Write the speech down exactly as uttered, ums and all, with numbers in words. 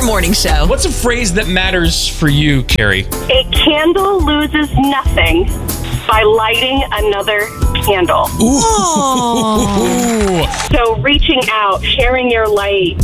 morning show. What's a phrase that matters for you, Carrie? A candle loses nothing by lighting another candle. Ooh. So reaching out, sharing your light,